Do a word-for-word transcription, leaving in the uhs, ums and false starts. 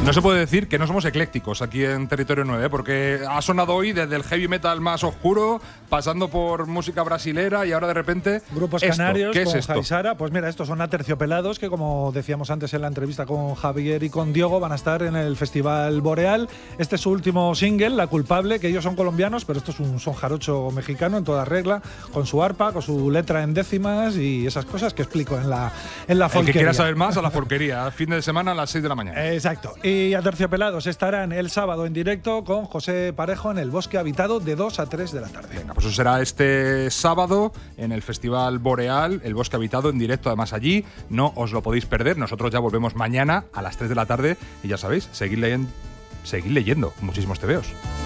No se puede decir que no somos eclécticos aquí en Territorio nueve, porque ha sonado hoy desde el heavy metal más oscuro, pasando por música brasilera y ahora de repente… Grupos esto. canarios ¿Qué con es esto? Jaisara. Pues mira, estos son Aterciopelados, que como decíamos antes en la entrevista con Javier y con Diego, van a estar en el Festival Boreal. Este es su último single, La Culpable, que ellos son colombianos, pero esto es un son jarocho mexicano en toda regla, con su arpa, con su letra en décimas y esas cosas que explico en la, en la El folquería. que quiera saber más, a la folquería, fin de semana a las seis de la mañana. Exacto. Y Aterciopelados estarán el sábado en directo con José Parejo en el Bosque Habitado de dos a tres de la tarde. Venga, pues eso será este sábado en el Festival Boreal, el Bosque Habitado en directo, además allí. No os lo podéis perder. Nosotros ya volvemos mañana a las tres de la tarde y ya sabéis, seguid leyendo, seguid leyendo muchísimos tebeos.